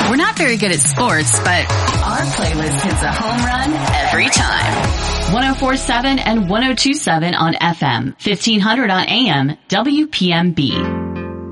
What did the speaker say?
We're not very good at sports, but our playlist hits a home run every time. 104.7 and 102.7 on FM, 1500 on AM, WPMB.